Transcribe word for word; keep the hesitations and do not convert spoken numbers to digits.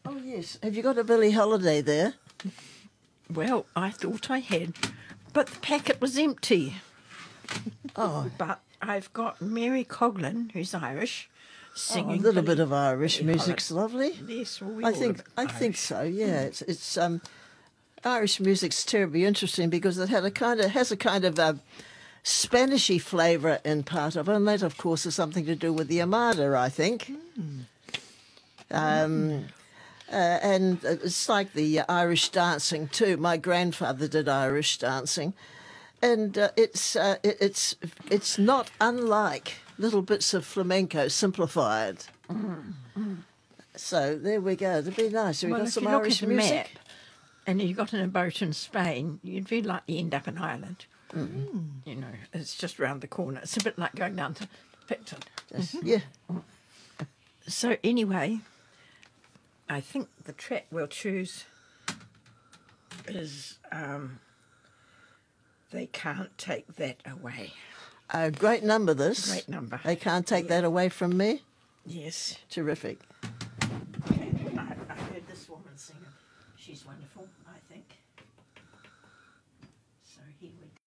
Oh, yes. Have you got a Billie Holiday there? Well, I thought I had, but the packet was empty. Oh, But I've got Mary Coughlin, who's Irish, oh, a singing. little Billie- bit of Irish Billie music's lovely. Holiday. Yes, well, we I all think a bit I think Irish. so. Yeah, it's it's um, Irish music's terribly interesting because it had a kind of has a kind of a Spanishy flavour in part of it, and that, of course, has something to do with the Armada, I think. Um, uh, and it's like the uh, Irish dancing too. My grandfather did Irish dancing, and uh, it's uh, it, it's it's not unlike little bits of flamenco simplified. So there we go. It'd be nice. We've Well, got if some you look Irish at the music. map and you got in a boat in Spain, you'd very likely end up in Ireland. You know, it's just round the corner. It's a bit like going down to Picton. Yes, yeah. So anyway, I think the track we'll choose is um, They Can't Take That Away. A great number, this. Great number. They can't take Yeah. that away from me. Yes. Terrific. I, I heard this woman sing it. She's wonderful, I think. So here we go.